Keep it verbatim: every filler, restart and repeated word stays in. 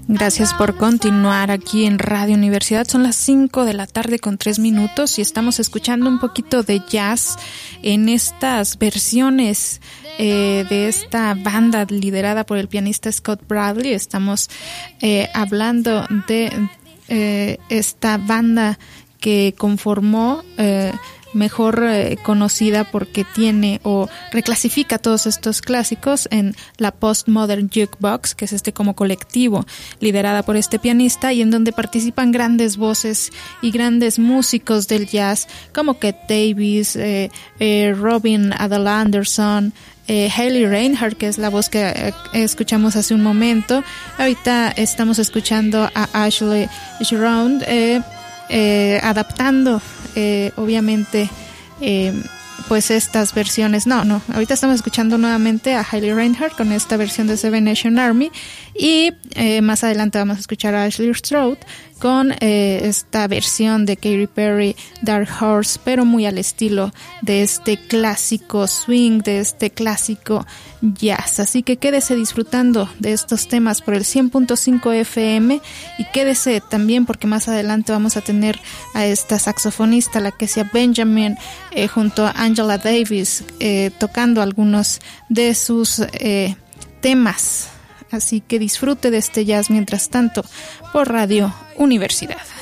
Gracias por continuar aquí en Radio Universidad. Son las cinco de la tarde con tres minutos y estamos escuchando un poquito de jazz en estas versiones eh, de esta banda liderada por el pianista Scott Bradley. Estamos eh, hablando de eh, esta banda que conformó eh, mejor eh, conocida porque tiene o reclasifica todos estos clásicos en la Postmodern Jukebox, que es este como colectivo liderada por este pianista y en donde participan grandes voces y grandes músicos del jazz como Ket Davis, eh, eh, Robin Adele Anderson, eh, Hayley Reinhardt, que es la voz que eh, escuchamos hace un momento. Ahorita estamos escuchando a Ashley Giround, eh, eh, adaptando Eh, obviamente eh, pues estas versiones, no, no, ahorita estamos escuchando nuevamente a Hayley Reinhardt con esta versión de Seven Nation Army y eh, más adelante vamos a escuchar a Ashley Stroud con eh, esta versión de Katy Perry, Dark Horse, pero muy al estilo de este clásico swing, de este clásico jazz. Así que quédese disfrutando de estos temas por el cien punto cinco F M y quédese también porque más adelante vamos a tener a esta saxofonista, la Kezia Benjamin, eh, junto a Angela Davis, eh, tocando algunos de sus eh, temas. Así que disfrute de este jazz mientras tanto por Radio Universidad.